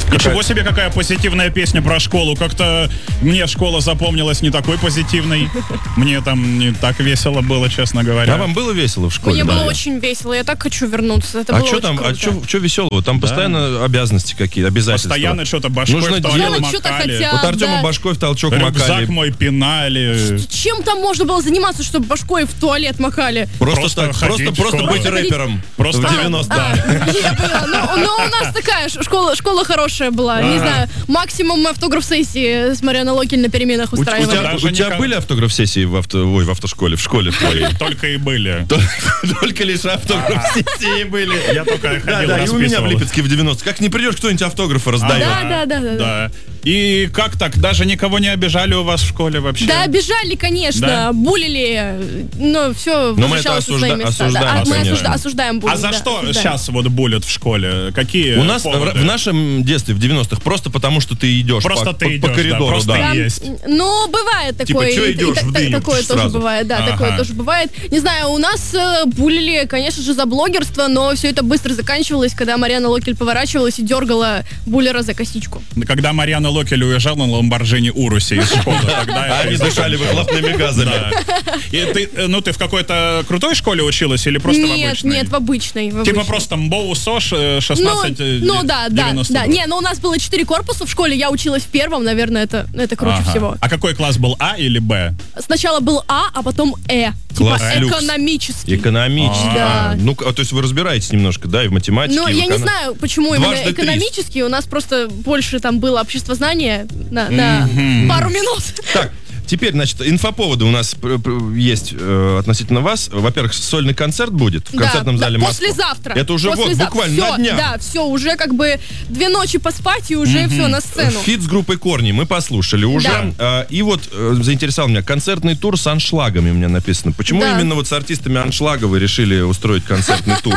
Ничего себе, какая позитивная песня про школу. Как-то мне школа запомнилась не такой позитивной. Мне там не так весело было, честно говоря. А вам было весело в школе? Мне было очень весело, я так хочу вернуться. Это А было что очень там, круто. что веселого? Там постоянно обязанности какие-то, обязательства. Постоянно что-то башкой Нужно в туалет делать. Что-то макали. хотят. Вот Артема да. башкой в толчок Рюкзак макали. мой пинали. Чем там можно было заниматься, чтобы башкой в туалет макали? Просто так, ходить в просто школу. быть рэпером. Просто в 90-х. Я поняла. Ну, у нас такая школа хорошая была. Не знаю, максимум мы автограф-сессии с Марианой Локель на переменах У устраивали. Даже тебя никак. были автограф-сессии в автошколе, в школе твоей? Только и были. Только лишь автограф-сессии были. Я только ходил, Да, и у меня в расписывал. Липецке в 90-х. Как не придешь, кто-нибудь автографы раздает. Да. Да. И как так? Даже никого не обижали у вас в школе вообще? Да, обижали, конечно, Да? булили, но все Но мы это возвращалось на свои места. осуждаем, Мы конечно. осуждаем буллинг. А за да, что осуждаем. сейчас вот булят в школе? Какие У нас поводы? в нашем детстве, в 90-х, просто потому что ты идешь Просто по ты идешь, коридору. просто Да. есть. Ну, бывает Типа, такое. чё и- идёшь и в дыню такое тоже сразу? бывает, да, Ага. такое тоже бывает. Не знаю, у нас булили, конечно же, за блогерство, но все это быстро заканчивалось, когда Мариана Локель поворачивалась и дергала буллера за косичку. Когда Марьяна Локель уезжала на Ламборджини Урусе из школы, тогда это Они и дышали закончилось. выхлопными газами. Да. И ты в какой-то крутой школе училась или просто в Нет, обычной? нет, в обычной. в Типа обычной. просто МБОУ СОЖ 16 Ну да. 92. Не, но у нас было 4 корпуса в школе, я училась в первом, наверное, это круче Ага. всего. А какой класс был, А или Б? Сначала был А потом Класс Типа люкс. экономический. Экономически. Да. Ну, то есть вы разбираетесь немножко, да, и в математике, Ну, и в я не знаю, почему именно Дважды три. экономический. У нас просто больше там было обществознания на пару минут. Так, теперь, значит, инфоповоды у нас есть относительно вас. Во-первых, сольный концерт будет в концертном Да, зале Москва. послезавтра. Это уже вот, буквально Всё, на днях. Да, все, уже как бы 2 ночи поспать и уже все на сцену. Фит с группой «Корни» мы послушали уже. И вот заинтересовал меня концертный тур с аншлагами, у меня написано. Почему Да. именно вот с артистами аншлага вы решили устроить концертный тур?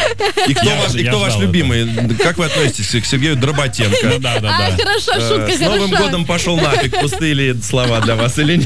И кто Я ваш ждал любимый? Как вы относитесь к Сергею Дроботенко? Ну да. Хорошо, шутка, С Новым хорошо. годом пошел нафиг, пустые ли слова для вас или нет?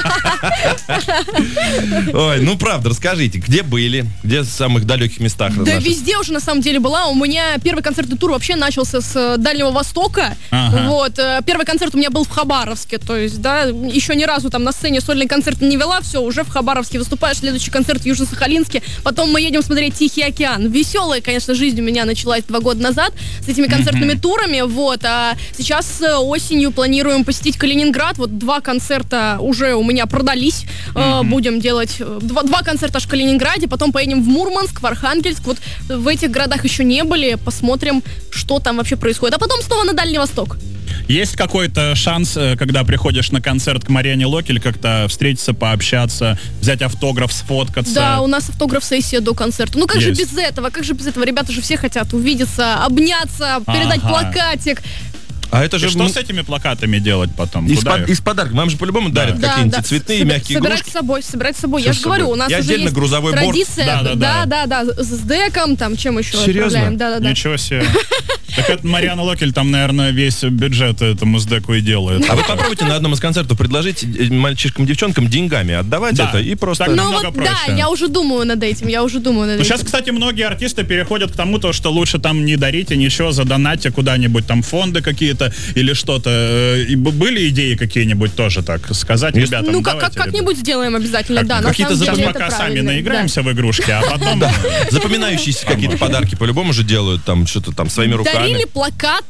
Ой, ну правда, расскажите, где были, где в самых далеких местах? Да наших? везде уже на самом деле была. У меня первый концертный тур вообще начался с Дальнего Востока. Ага. Вот. Первый концерт у меня был в Хабаровске. То есть, да, еще ни разу там на сцене сольный концерт не вела. Все, уже в Хабаровске выступаешь. Следующий концерт в Южно-Сахалинске. Потом мы едем смотреть Тихий океан. Веселая, конечно, жизнь у меня началась 2 года назад с этими концертными турами. Вот. А сейчас осенью планируем посетить Калининград. Вот 2 концерта уже у меня продались. Будем делать 2 концерта аж в Калининграде. Потом поедем в Мурманск, в Архангельск. Вот в этих городах еще не были. Посмотрим, что там вообще происходит. А потом снова на Дальний Восток. Есть какой-то шанс, когда приходишь на концерт к Марьяне Локель, как-то встретиться, пообщаться, взять автограф, сфоткаться? Да, у нас автограф-сессия до концерта. Ну как же Есть. без этого? Как же без этого? Ребята же все хотят увидеться, обняться, передать Ага. плакатик. А это И же что с этими плакатами делать потом? из, Куда их? из подарков. Вам же по-любому дарят Да, какие-нибудь да. цветные, мягкие собирать игрушки. собирать с собой. Всё Я с же говорю, собой. у нас И уже отдельно есть грузовой борт. традиция. Да. С деком, там, чем еще Серьезно? отправляем. Да. Ничего себе. Так это Марьяна Локель там, наверное, весь бюджет этому СДЭКу и делает. А вы попробуйте на одном из концертов предложить мальчишкам, девчонкам деньгами отдавать Да. это и просто... Так, Ну намного вот, проще. да, я уже думаю над этим, Ну, сейчас, кстати, многие артисты переходят к тому, то, что лучше там не дарите ничего, задонатьте куда-нибудь, там фонды какие-то или что-то. И были идеи какие-нибудь тоже так сказать ребятам? Ну, давайте, как-нибудь сделаем обязательно, да. На Какие-то самом Сейчас деле пока это сами правильно, наиграемся в игрушки, а потом... Запоминающиеся какие-то подарки по-любому же делают, там что-то там своими руками. Дарили плакат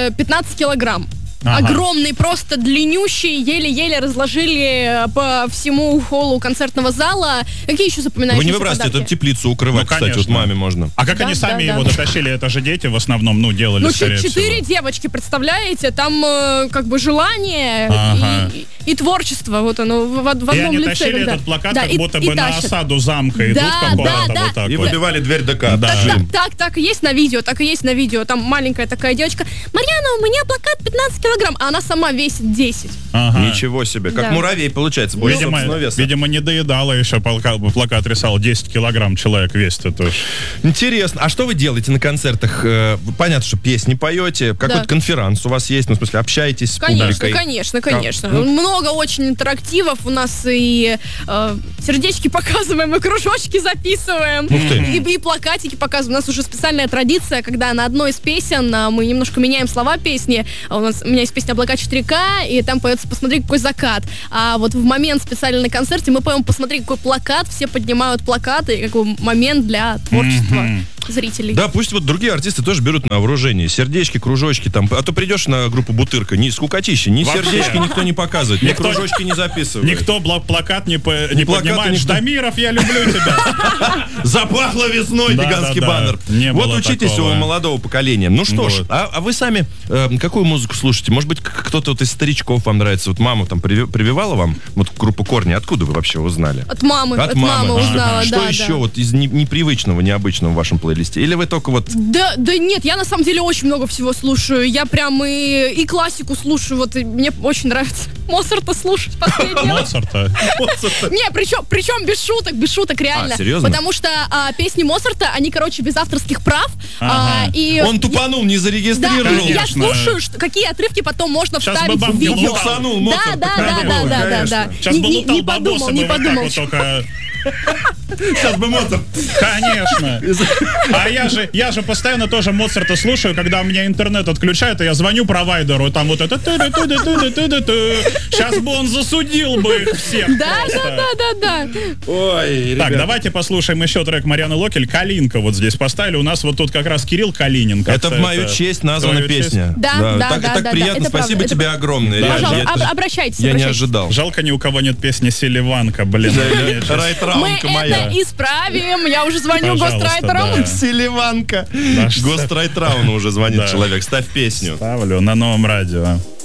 15 килограмм. Ага. Огромный, просто длиннющий, еле-еле разложили по всему холлу концертного зала. Какие еще Вы запоминающиеся не выбрасывайте, подарки? это теплицу укрывать, Ну, кстати, вот конечно. маме можно. А как Да, они сами да, его да. дотащили? Это же дети в основном, делали, Ну, скорее 4 всего. девочки, представляете? Там как бы желание Ага. и творчество. Вот оно в одном И они лице. тащили когда- этот плакат, Да, как и- будто и бы на тащат. осаду замка идут Да, какого-то да, вот так И вот. выбивали дверь ДК. Да. Жим. Так и есть на видео, так и есть на видео. Там маленькая такая девочка. Марьяна, у меня плакат 15 килограмм, а она сама весит 10. Ага. Ничего себе. Как Да. муравей получается, больше Видимо, собственного веса. видимо, не доедала еще, плакат рисовал. 10 килограмм человек весит. Это... Интересно. А что вы делаете на концертах? Понятно, что песни поете. Какой-то конферанс у вас есть? Ну, в смысле, общаетесь с Конечно, публикой? конечно. Ну, много очень интерактивов. У нас и сердечки показываем, и кружочки записываем, и плакатики показываем. У нас уже специальная традиция, когда на одной из песен мы немножко меняем слова песни. У меня есть песня «Облака 4К», и там поется «Посмотри, какой закат». А вот в момент специально на концерте мы поем «Посмотри, какой плакат», все поднимают плакаты, и какой момент для творчества зрителей. Да, пусть вот другие артисты тоже берут на вооружение. Сердечки, кружочки там. А то придешь на группу «Бутырка», ни скукотища, ни Вообще. сердечки никто не показывает, ни кружочки не записывает. Никто плакат не плакаты поднимает. никто. Ждамиров, я люблю тебя. Запахло весной, Да, гигантский да, да. баннер. Не Вот было учитесь такого. у молодого поколения. Ну что ж, Вот. а вы сами какую музыку слушаете? Может быть, кто-то вот из старичков вам нравится? Вот мама там прививала вам вот группу «Корни». Откуда вы вообще узнали? От мамы. От мамы мамы. узнала, Что да, еще да. вот из непривычного, необычного в вашем плейлисте? Или вы только вот... Да нет, я на самом деле очень много всего слушаю. Я прям и классику слушаю. Вот и мне очень нравится Моцарта слушать последнее. Моцарта. Не, причем без шуток, реально. А, серьезно? Потому что песни Моцарта, они, короче, без авторских прав. Ага. И Он тупанул, не да, зарегистрировал. и я Конечно. слушаю, какие отрывки потом можно Сейчас вставить бы в бабки видео. лутал. Буксанул Да, Моцарт. да. Сейчас бы лутал Не бабосы подумал, бы вот так вот что- только... Сейчас бы Моцарт. Конечно. А я же постоянно тоже Моцарта слушаю, когда у меня интернет отключают, и я звоню провайдеру, там вот это... Сейчас бы он засудил бы их всех Да. Ой, Так, ребят. давайте послушаем еще трек Марьяны Локель. «Калинка» вот здесь поставили. У нас вот тут как раз Кирилл Калинин. Это Как-то в мою честь названа твою честь. песня. Да. Так приятно, Это спасибо правда, тебе это огромное. Да, реально. Пожалуйста, Я обращайтесь. не ожидал. Жалко, ни у кого нет песни «Селиванка», блин. Мы Райт-раунка моя. это исправим. Я уже звоню Пожалуйста, гострайтерам. да. Селиванка. Да, что- Гострайт-рауну уже звонит Да. человек. Ставь песню. Ставлю на новом радио.